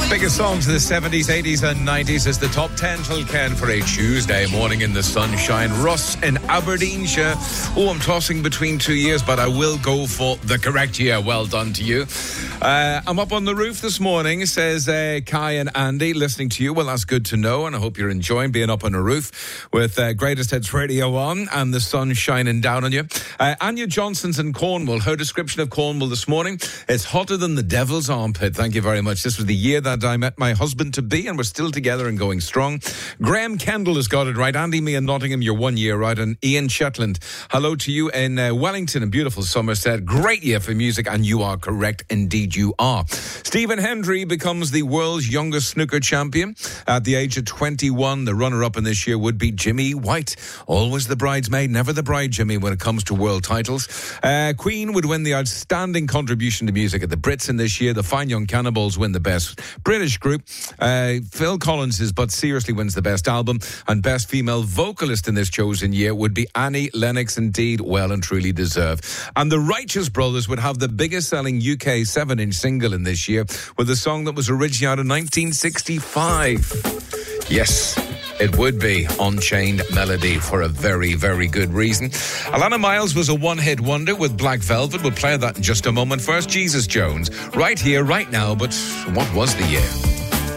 Biggest songs of the 70s, 80s and 90s is the top 10 till Ken for a Tuesday morning in the sunshine. Russ in Aberdeenshire. Oh, I'm tossing between 2 years, but I will go for the correct year. Well done to you. I'm up on the roof this morning, says Kai and Andy, listening to you. Well, that's good to know, and I hope you're enjoying being up on the roof with Greatest Hits Radio on and the sun shining down on you. Anya Johnson's in Cornwall. Her description of Cornwall this morning: it's hotter than the devil's armpit. Thank you very much. This was the year that I met my husband-to-be, and we're still together and going strong. Graham Kendall has got it right. Andy, me in Nottingham, you're 1 year right. And Ian Shetland, hello to you in Wellington in beautiful Somerset. Great year for music, and you are correct. Indeed, you are. Stephen Hendry becomes the world's youngest snooker champion at the age of 21. The runner-up in this year would be Jimmy White. Always the bridesmaid, never the bride, Jimmy, when it comes to world titles. Queen would win the outstanding contribution to music at the Brits in this year. The Fine Young Cannibals win the best British group. Phil Collins but seriously wins the best album, and best female vocalist in this chosen year would be Annie Lennox. Indeed, well and truly deserved. And the Righteous Brothers would have the biggest selling UK 7-inch single in this year with a song that was originally out in 1965. Yes, it would be Unchained Melody for a very, very good reason. Alana Miles was a one-hit wonder with Black Velvet. We'll play that in just a moment. First, Jesus Jones, right here, right now. But what was the year?